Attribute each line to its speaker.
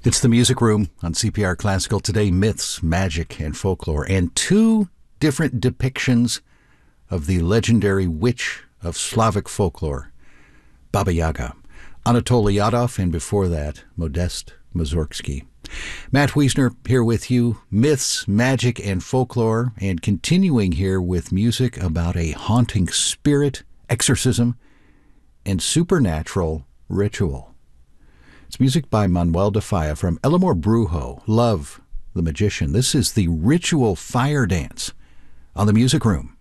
Speaker 1: It's the Music Room on CPR Classical. Today, myths, magic, and folklore, and two different depictions of the legendary witch of Slavic folklore, Baba Yaga. Anatoly Yadov, and before that, Modest Mussorgsky. Matt Wiesner here with you, myths, magic, and folklore, and continuing here with music about a haunting spirit, exorcism, and supernatural ritual. It's music by Manuel de Falla from El Amor Brujo, Love the Magician. This is the ritual fire dance on the Music Room.